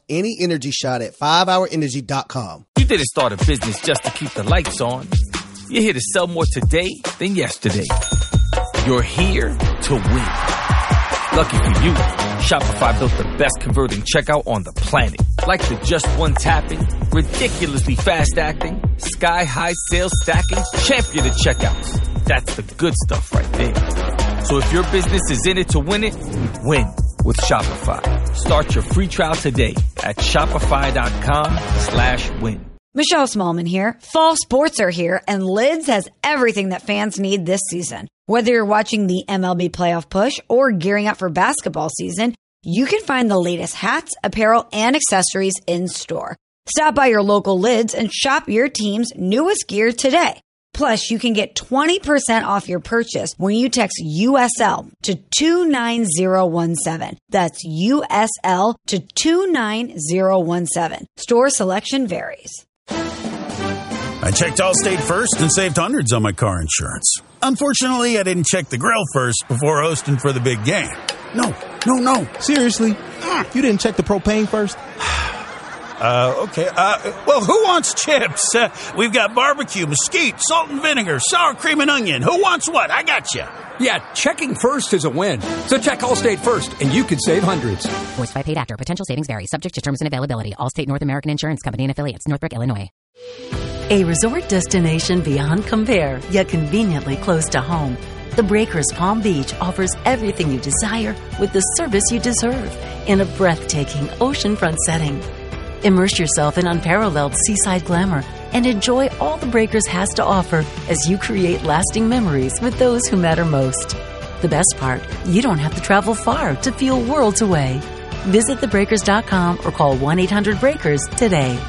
any energy shot at 5hourenergy.com. You didn't start a business just to keep the lights on. You're here to sell more today than yesterday. You're here to win. Lucky for you, Shopify built the best converting checkout on the planet. Like the just one tapping, ridiculously fast acting, sky-high sales stacking, champion of checkouts. That's the good stuff right there. So if your business is in it to win it, win with Shopify. Start your free trial today at shopify.com/win. Michelle Smallman here. Fall sports are here, and Lids has everything that fans need this season. Whether you're watching the MLB playoff push or gearing up for basketball season, you can find the latest hats, apparel, and accessories in store. Stop by your local Lids and shop your team's newest gear today. Plus, you can get 20% off your purchase when you text USL to 29017. That's USL to 29017. Store selection varies. I checked Allstate first and saved hundreds on my car insurance. Unfortunately, I didn't check the grill first before hosting for the big game. No. Seriously? You didn't check the propane first? Okay. Well, who wants chips? We've got barbecue, mesquite, salt and vinegar, sour cream and onion. Who wants what? I got you. Yeah, checking first is a win. So check Allstate first, and you could save hundreds. Voiced by paid actor. Potential savings vary. Subject to terms and availability. Allstate North American Insurance Company and Affiliates. Northbrook, Illinois. A resort destination beyond compare, yet conveniently close to home. The Breakers Palm Beach offers everything you desire with the service you deserve in a breathtaking oceanfront setting. Immerse yourself in unparalleled seaside glamour and enjoy all the Breakers has to offer as you create lasting memories with those who matter most. The best part, you don't have to travel far to feel worlds away. Visit thebreakers.com or call 1-800-BREAKERS today.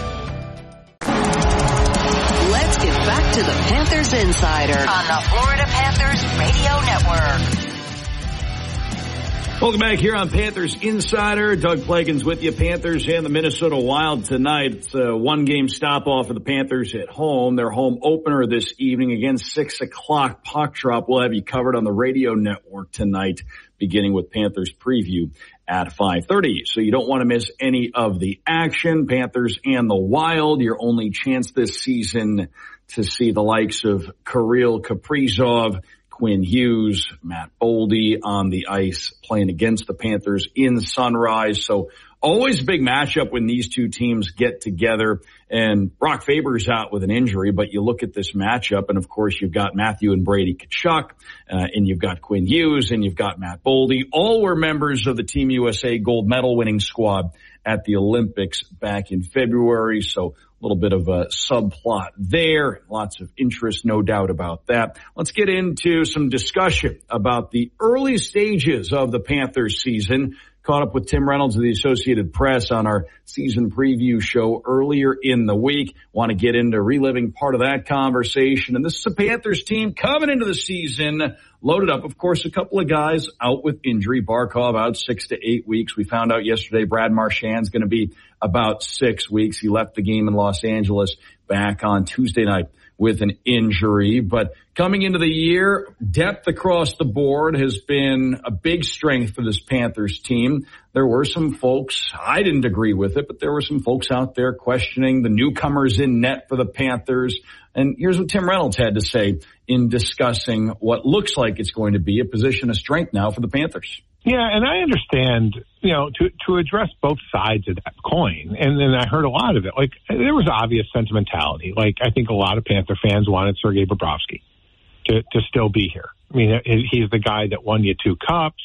Let's get back to the Panthers Insider on the Florida Panthers Radio Network. Welcome back here on Panthers Insider. Doug Plagens with you. Panthers and the Minnesota Wild tonight. It's a one-game stop-off for the Panthers at home. Their home opener this evening again, 6 o'clock puck drop. We'll have you covered on the radio network tonight, beginning with Panthers preview at 5:30. So you don't want to miss any of the action. Panthers and the Wild, your only chance this season to see the likes of Kirill Kaprizov, Quinn Hughes, Matt Boldy on the ice playing against the Panthers in Sunrise. So always a big matchup when these two teams get together. And Brock Faber's out with an injury, but you look at this matchup, and of course you've got Matthew and Brady Tkachuk, and you've got Quinn Hughes, and you've got Matt Boldy. All were members of the Team USA gold medal winning squad at the Olympics back in February. So a little bit of a subplot there. Lots of interest, no doubt about that. Let's get into some discussion about the early stages of the Panthers season. Caught up with Tim Reynolds of the Associated Press on our season preview show earlier in the week. Want to get into reliving part of that conversation. And this is a Panthers team coming into the season loaded up. Of course, a couple of guys out with injury. Barkov out 6 to 8 weeks. We found out yesterday Brad Marchand's going to be about 6 weeks. He left the game in Los Angeles back on Tuesday night with an injury. But coming into the year, depth across the board has been a big strength for this Panthers team. There were some folks, I didn't agree with it, but there were some folks out there questioning the newcomers in net for the Panthers. And here's what Tim Reynolds had to say in discussing what looks like it's going to be a position of strength now for the Panthers. Yeah, and I understand, to address both sides of that coin. And then I heard a lot of it. Like, there was obvious sentimentality. Like, I think a lot of Panther fans wanted Sergei Bobrovsky to still be here. I mean, he's the guy that won you 2 cups.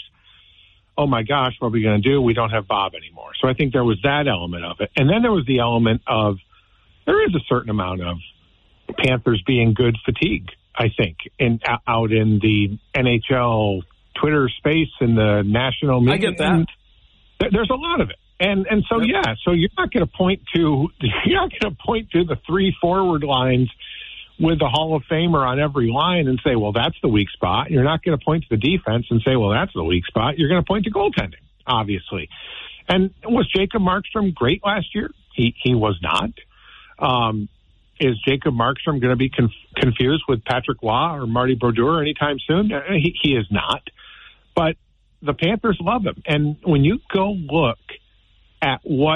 Oh, my gosh, what are we going to do? We don't have Bob anymore. So I think there was that element of it. And then there was the element of there is a certain amount of Panthers being good fatigue, I think, out in the NHL Twitter space and the national media. I get that. There's a lot of it. And so, yeah, so you're not going to point to the 3 forward lines with the Hall of Famer on every line and say, well, that's the weak spot. You're not going to point to the defense and say, well, that's the weak spot. You're going to point to goaltending, obviously. And was Jacob Markstrom great last year? He was not. Is Jacob Markstrom going to be confused with Patrick Waugh or Marty Brodeur anytime soon? He is not. But the Panthers love him. And when you go look at what